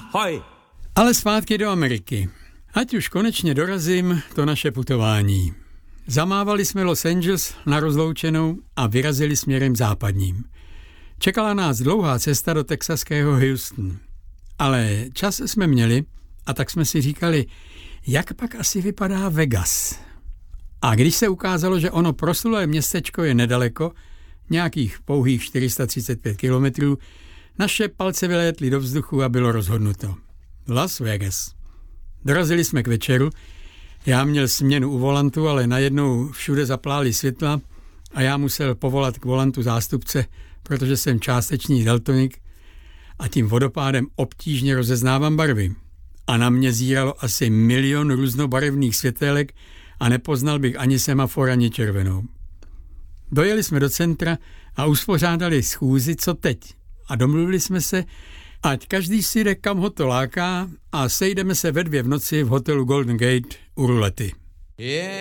Ahoj! Ale zpátky do Ameriky. Ať už konečně dorazím to naše putování. Zamávali jsme Los Angeles na rozloučenou a vyrazili směrem západním. Čekala nás dlouhá cesta do texaského Houston. Ale čas jsme měli a tak jsme si říkali, jak pak asi vypadá Vegas. A když se ukázalo, že ono proslulé městečko je nedaleko, nějakých pouhých 435 kilometrů, naše palce vylétly do vzduchu a bylo rozhodnuto. Las Vegas. Dorazili jsme k večeru, já měl směnu u volantu, ale najednou všude zaplály světla a já musel povolat k volantu zástupce, protože jsem částečný daltonik a tím vodopádem obtížně rozeznávám barvy. A na mě zíralo asi 1 milion různobarevných světélek a nepoznal bych ani semafor, ani červenou. Dojeli jsme do centra a uspořádali schůzi, co teď. A domluvili jsme se, ať každý si jde, kam ho to láká, a sejdeme se ve 2 v noci v hotelu Golden Gate u rulety.